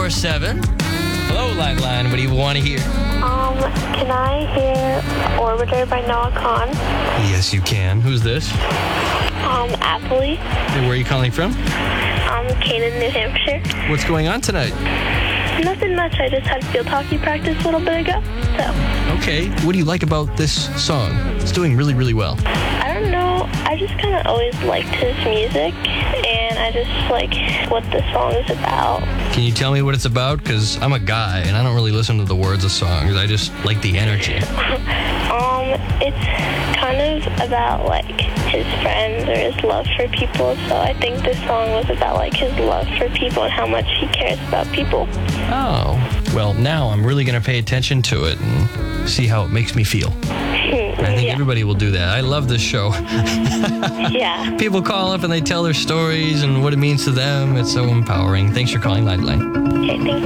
947. Hello, Lifeline. What do you want to hear? Can I hear Orbiter by Noah Kahn? Yes, you can. Who's this? Appley. Where are you calling from? Canaan, New Hampshire. What's going on tonight? Nothing much. I just had field hockey practice a little bit ago. So, Okay. What do you like about this song? It's doing really, really well. I don't know. I just kind of always liked his music, and I just like what the song is about. Can you tell me what it's about? Because I'm a guy, and I don't really listen to the words of songs. I just like the energy. It's kind of about like his friends or his love for people. So I think this song was about like his love for people and how much he cares about people. Oh. Well, now I'm really going to pay attention to it and see how it makes me feel. I think everybody will do that. I love this show. Yeah. People call up and they tell their stories and what it means to them. It's so empowering. Thanks for calling, Lifeline. Okay, thank you.